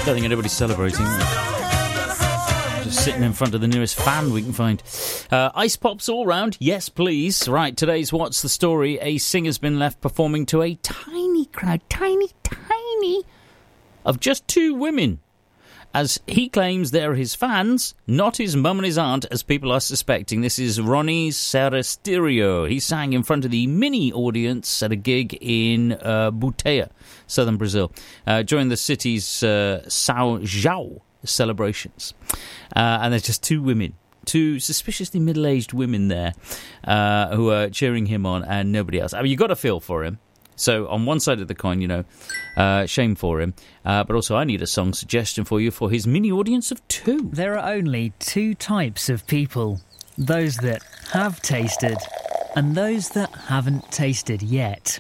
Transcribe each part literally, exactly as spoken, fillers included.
Don't think anybody's celebrating. Just sitting in front of the nearest fan we can find. Uh, ice pops all round. Yes, please. Right, today's What's the Story? A singer's been left performing to a tiny crowd, tiny, tiny, of just two women, as he claims they're his fans, not his mum and his aunt, as people are suspecting. This is Ronnie Seresterio. He sang in front of the mini audience at a gig in uh, Buteia, southern Brazil, uh, during the city's uh, São João celebrations. Uh, and there's just two women, two suspiciously middle-aged women there uh, who are cheering him on, and nobody else. I mean, you've got to feel for him. So on one side of the coin, you know, uh, shame for him. Uh, but also I need a song suggestion for you for his mini audience of two. There are only two types of people. Those that have tasted and those that haven't tasted yet.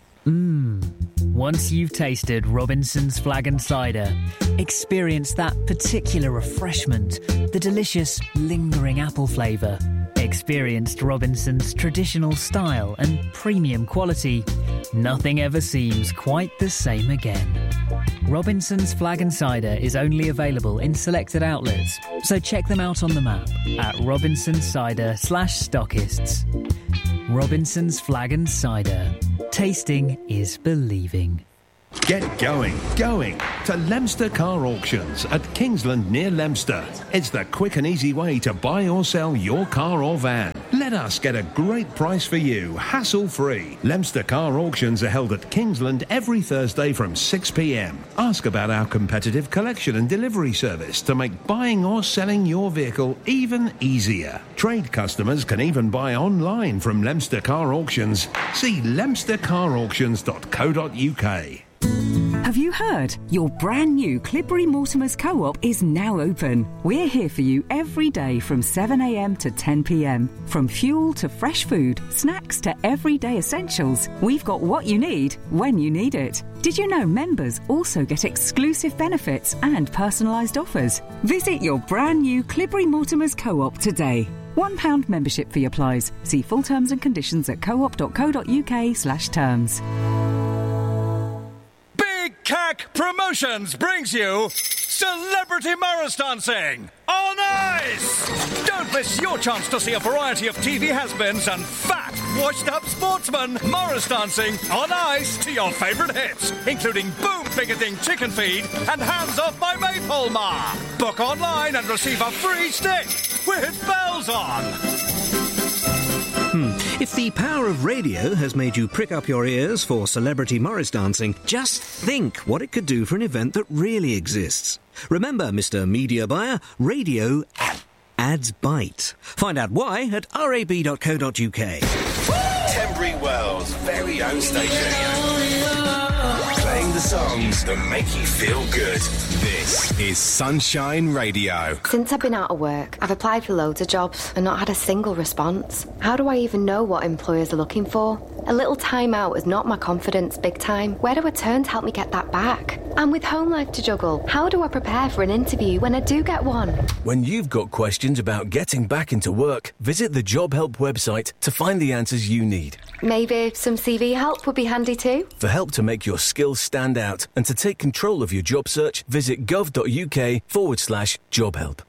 Mmm. Once you've tasted Robinson's Flag and Cider, experience that particular refreshment, the delicious, lingering apple flavour. Experienced Robinson's traditional style and premium quality. Nothing ever seems quite the same again. Robinson's Flag and Cider is only available in selected outlets, so check them out on the map at Robinson's Cider slash stockists. Robinson's Flag and Cider. Tasting is believing. Get going, going to Leominster Car Auctions at Kingsland near Leominster. It's the quick and easy way to buy or sell your car or van. Let us get a great price for you, hassle-free. Leominster Car Auctions are held at Kingsland every Thursday from six p m. Ask about our competitive collection and delivery service to make buying or selling your vehicle even easier. Trade customers can even buy online from Leominster Car Auctions. See leominster car auctions dot co dot u k. Have you heard? Your brand new Clibbury Mortimer's Co-op is now open. We're here for you every day from seven a m to ten p m. From fuel to fresh food, snacks to everyday essentials, we've got what you need when you need it. Did you know members also get exclusive benefits and personalised offers? Visit your brand new Clibbury Mortimer's Co-op today. one pound membership fee applies. See full terms and conditions at co-op dot co dot u k slash terms. C A C Promotions brings you Celebrity Morris Dancing on Ice! Don't miss your chance to see a variety of T V has-beens and fat, washed-up sportsmen Morris dancing on ice to your favourite hits, including Boom Picketing Chicken Feed and Hands Off My Maypole Ma. Book online and receive a free stick with bells on. Hmm. If the power of radio has made you prick up your ears for Celebrity Morris Dancing, just think what it could do for an event that really exists. Remember, Mister Media Buyer, radio ads bite. Find out why at r a b dot co dot u k. Tenbury Wells' very own station. Playing the songs that make you feel good. This is Sunshine Radio. Since I've been out of work, I've applied for loads of jobs and not had a single response. How do I even know what employers are looking for? A little time out has knocked my confidence big time. Where do I turn to help me get that back? And with home life to juggle, how do I prepare for an interview when I do get one? When you've got questions about getting back into work, visit the Job Help website to find the answers you need. Maybe some C V help would be handy too? For help to make your skills stand out and to take control of your job search, visit gov dot u k forward slash job help.